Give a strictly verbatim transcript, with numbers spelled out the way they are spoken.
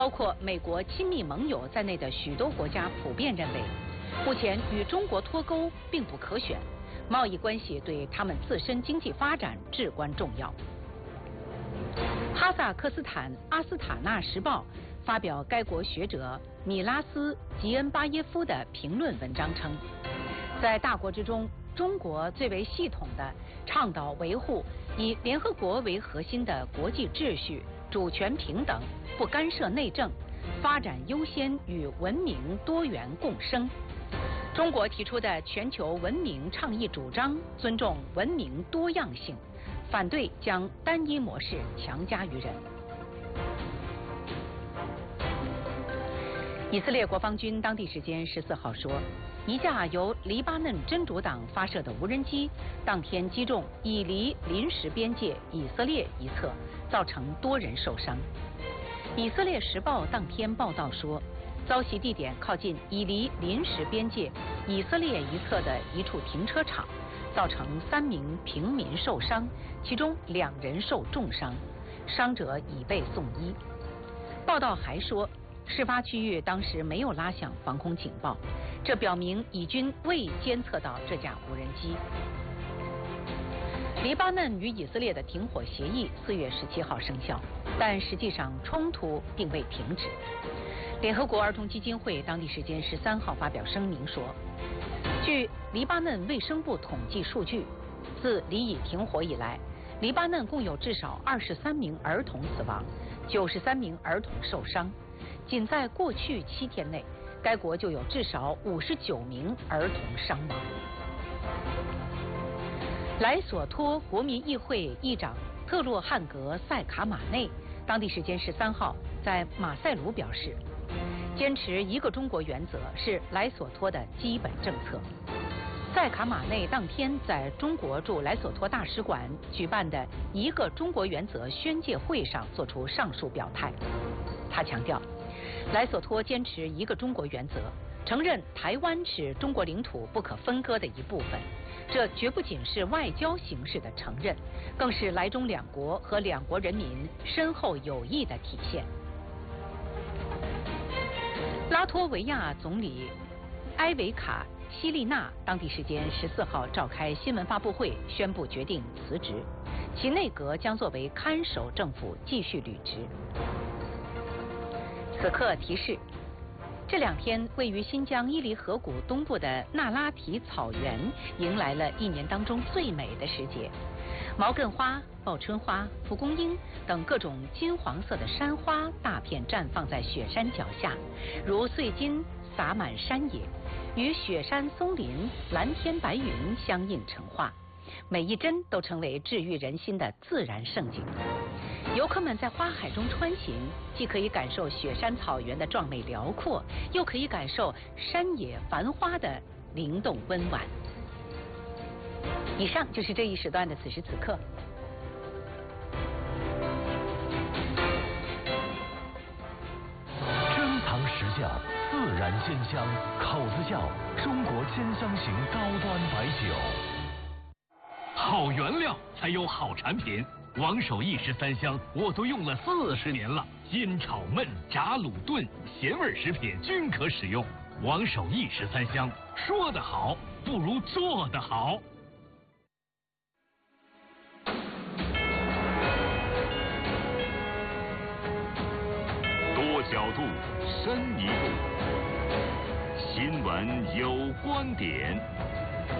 包括美国亲密盟友在内的许多国家普遍认为，目前与中国脱钩并不可选，贸易关系对他们自身经济发展至关重要。哈萨克斯坦阿斯塔纳时报发表该国学者米拉斯吉恩巴耶夫的评论文章称，在大国之中，中国最为系统地倡导维护以联合国为核心的国际秩序、主权平等、不干涉内政、发展优先与文明多元共生。中国提出的全球文明倡议主张尊重文明多样性，反对将单一模式强加于人。以色列国防军当地时间十四号说，一架由黎巴嫩真主党发射的无人机当天击中以黎临时边界以色列一侧，造成多人受伤。以色列时报当天报道说，遭袭地点靠近以黎临时边界以色列一侧的一处停车场，造成三名平民受伤，其中两人受重伤，伤者已被送医。报道还说，事发区域当时没有拉响防空警报，这表明以军未监测到这架无人机。黎巴嫩与以色列的停火协议四月十七号生效，但实际上冲突并未停止。联合国儿童基金会当地时间十三号发表声明说，据黎巴嫩卫生部统计数据，自黎以停火以来，黎巴嫩共有至少二十三名儿童死亡，九十三名儿童受伤。仅在过去七天内，该国就有至少五十九名儿童伤亡。莱索托国民议会议长特洛汉格塞卡马内当地时间十三号在马赛卢表示，坚持一个中国原则是莱索托的基本政策。塞卡马内当天在中国驻莱索托大使馆举办的一个中国原则宣介会上作出上述表态。他强调，莱索托坚持一个中国原则，承认台湾是中国领土不可分割的一部分。这绝不仅是外交形式的承认，更是莱中两国和两国人民深厚友谊的体现。拉脱维亚总理埃维卡西利纳当地时间十四号召开新闻发布会，宣布决定辞职，其内阁将作为看守政府继续履职。此刻提示，这两天位于新疆伊犁河谷东部的那拉提草原迎来了一年当中最美的时节，毛茛花、报春花、蒲公英等各种金黄色的山花大片绽放在雪山脚下，如碎金洒满山野，与雪山松林、蓝天白云相映成画，每一帧都成为治愈人心的自然胜景。游客们在花海中穿行，既可以感受雪山草原的壮美辽阔，又可以感受山野繁花的灵动温婉。以上就是这一时段的此时此刻。 珍藏实窖，自然鲜香，口子窖，中国鲜香型高端白酒。 好原料才有好产品。王守义十三香我都用了四十年了，煎炒焖炸卤炖咸味食品均可使用。王守义十三香，说得好不如做得好。 多角度，深一步，新闻有观点。